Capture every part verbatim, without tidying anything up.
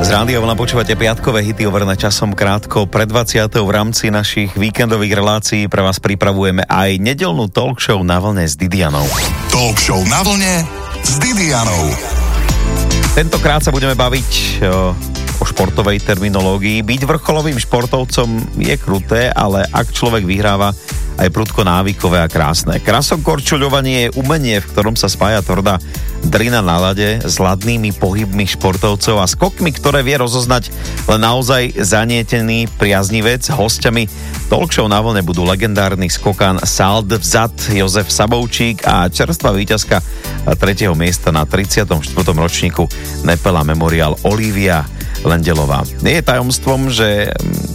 Z Rádia Vlna počúvate piatkové hity overené časom krátko pred dvadsiatou v rámci našich víkendových relácií pre vás pripravujeme aj nedeľnú talk show Na vlne s Didianou. Talk show Na vlne s Didianou. Tentokrát sa budeme baviť o, o športovej terminológii. Byť vrcholovým športovcom je kruté, ale ak človek vyhráva, aj prudko návykové a krásne. Krasokorčuľovanie je umenie, v ktorom sa spája tvrdá drina na ľade s ladnými pohybmi športovcov a skokmi, ktoré vie rozoznať len naozaj zanietený priaznivec. Hosťami talk show Na vlne budú legendárny skokán Sald vzad Jozef Sabovčík a čerstvá víťazka tretieho miesta na tridsiatom štvrtom ročníku Nepela Memorial Olivia Lendelová. Nie je tajomstvom, že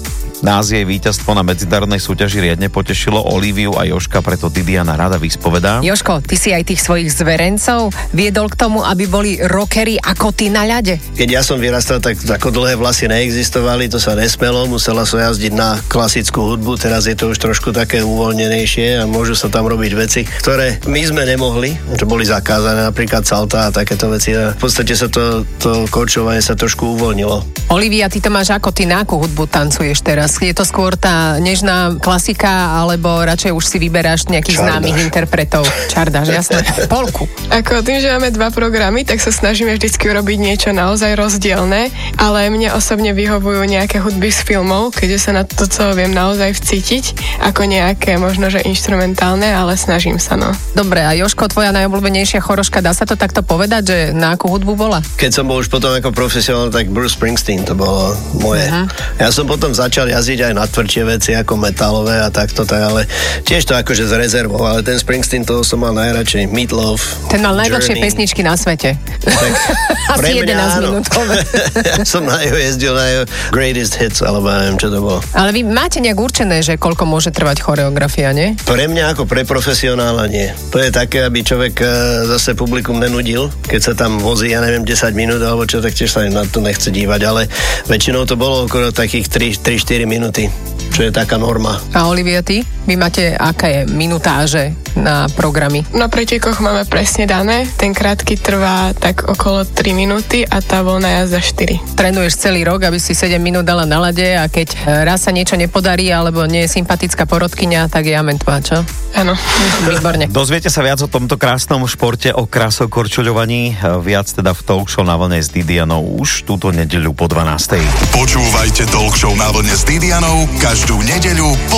nás jej víťazstvo na medzinárodnej súťaži riadne potešilo Oliviu a Jožka, preto Didiana rada vyspovedá. Jožko, ty si aj tých svojich zverencov viedol k tomu, aby boli rockery ako ty na ľade? Keď ja som vyrastal, tak ako dlhé vlasy neexistovali, to sa nesmelo, musela sa jazdiť na klasickú hudbu, teraz je to už trošku také uvoľnenejšie a môžu sa tam robiť veci, ktoré my sme nemohli, že boli zakázané, napríklad salta a takéto veci. A v podstate sa to, to korčovanie sa trošku uvoľnilo. Olivia, ty to máš ako, ty na akú hudbu tancuješ teraz? Je to skôr tá nežná klasika, alebo radšej už si vyberáš nejakých Čardáš. známych interpretov? Čardáš, jasné. Polku. Ako tým, že máme dva programy, tak sa snažíme vždycky urobiť niečo naozaj rozdielne, ale mne osobne vyhovujú nejaké hudby z filmov, keďže sa na to, co viem naozaj vcítiť, ako nejaké možno, že inštrumentálne, ale snažím sa, no. Dobre, a Jožko, tvoja najobľúbenejšia choroška, dá sa to takto povedať, že na akú hudbu bola? Keď som bol už potom ako profesionál, tak Bruce Springsteen to bolo moje. Uh-huh. Ja som potom začal jazdiť aj na tvrdšie veci ako metalové a takto, tak, ale tiež to akože z rezervou, ale ten Springsteen, toho som mal najradšej. Meatloaf, ten mal najdlhšie Journey. Pesničky na svete. Tak, Asi jedenásť minútové. Ja som na jeho jezdil na jeho Greatest Hits, alebo neviem, čo to bolo. Ale vy máte nejak určené, že koľko môže trvať choreografia, nie? Pre mňa ako pre profesionála nie. To je také, aby človek uh, zase publikum nenudil, keď sa tam vozí, ja neviem, desať minút alebo čo, tak tiež sa na to nechce dívať, ale väčšinou to bolo okolo takých tri štyri minúty, čo je taká norma. A Olivia, ty? Vy máte aké minutáže na programy? Na pretekoch máme presne dané, ten krátky trvá tak okolo tri minúty a tá voľná jazda štyri. Trénuješ celý rok, aby si sedem minút dala na lade a keď raz sa niečo nepodarí alebo nie je sympatická porodkyňa, tak je amen tvá, čo? Áno. Výborne. Dozviete sa viac o tomto krásnom športe, o krasokorčuľovaní, viac teda v talk show Na vlne s Didianou už túto nedeľu po dvanástej. Počúvajte talk show Na vlne s Didianou každú nedeľu po